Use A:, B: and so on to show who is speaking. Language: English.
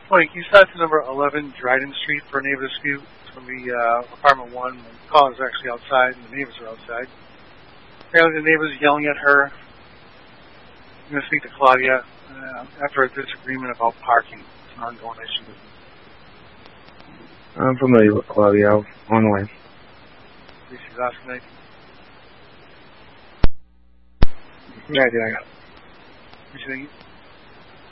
A: Morning, can you start to number 11 Dryden Street for a neighbor dispute? It's going to be apartment 1. The caller is actually outside and the neighbors are outside. Apparently the neighbors are yelling at her. I'm going to speak to Claudia after a disagreement about parking. It's an ongoing issue.
B: I'm familiar with Claudia. On the way.
A: She's asking me.
B: Yeah, I got it.
A: What you think?